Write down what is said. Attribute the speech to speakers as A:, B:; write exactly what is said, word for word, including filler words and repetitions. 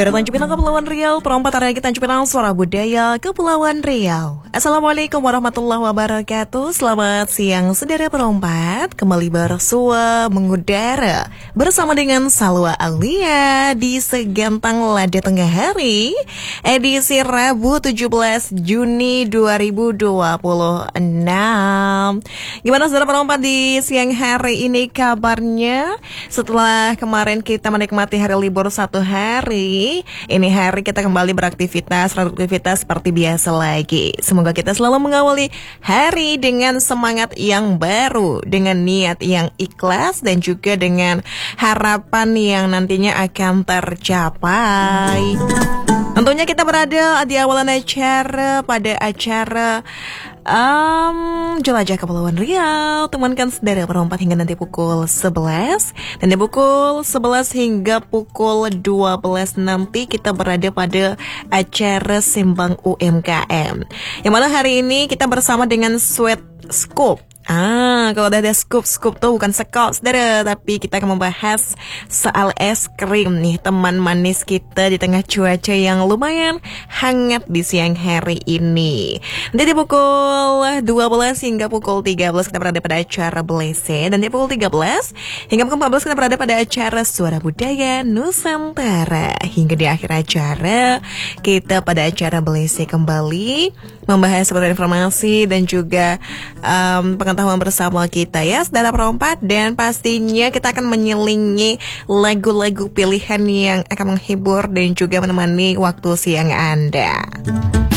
A: Dari Tanjung Pinang Kepulauan Riau, perempat area Tanjung Pinang Suara Budaya Kepulauan Riau. Assalamualaikum warahmatullahi wabarakatuh. Selamat siang saudara perempat. Kembali bersua mengudara bersama dengan Salwa Aulia di Segantang Lada Tengah Hari, edisi Rabu tujuh belas Juni dua ribu dua puluh enam. Gimana saudara perempat di siang hari ini kabarnya? Setelah kemarin kita menikmati hari libur satu hari, ini hari kita kembali beraktivitas, beraktivitas seperti biasa lagi. Semoga kita selalu mengawali hari dengan semangat yang baru, dengan niat yang ikhlas, dan juga dengan harapan yang nantinya akan tercapai. Tentunya kita berada di awalan acara, pada acara Um, Jelajah Kepulauan Riau. Temankan saudara perempat hingga nanti pukul sebelas. Dan di pukul sebelas hingga pukul dua belas nanti kita berada pada acara Sembang U M K M, yang mana hari ini kita bersama dengan Sweat Scoop. Ah, kalau udah ada scoop-scoop tuh bukan sekop, saudara, tapi kita akan membahas soal es krim nih, teman manis kita di tengah cuaca yang lumayan hangat di siang hari ini. Nanti di pukul dua belas hingga pukul tiga belas kita berada pada acara Blese, dan di pukul tiga belas hingga pukul empat belas kita berada pada acara Suara Budaya Nusantara. Hingga di akhir acara kita pada acara Blese kembali membahas seputar informasi dan juga um, pengetahuan bersama kita ya saudara perempat. Dan pastinya kita akan menyelingi lagu-lagu pilihan yang akan menghibur dan juga menemani waktu siang Anda.